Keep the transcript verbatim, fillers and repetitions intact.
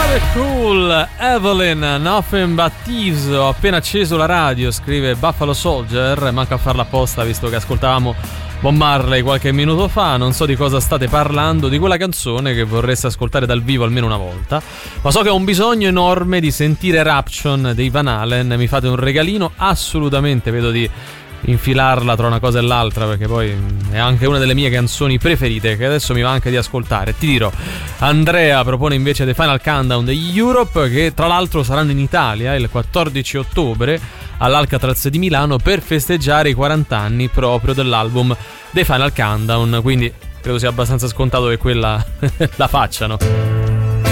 Cool, Evelyn, Nothing But Thieves. Ho appena acceso la radio, scrive Buffalo Soldier. Manca a farla apposta visto che ascoltavamo Bob Marley qualche minuto fa. Non so di cosa state parlando, di quella canzone che vorreste ascoltare dal vivo almeno una volta, ma so che ho un bisogno enorme di sentire Raption dei Van Halen. Mi fate un regalino? Assolutamente, vedo di infilarla tra una cosa e l'altra, perché poi è anche una delle mie canzoni preferite che adesso mi va anche di ascoltare. Ti dirò, Andrea propone invece The Final Countdown degli Europe, che tra l'altro saranno in Italia il quattordici ottobre all'Alcatraz di Milano per festeggiare i quaranta anni proprio dell'album The Final Countdown, quindi credo sia abbastanza scontato che quella la facciano.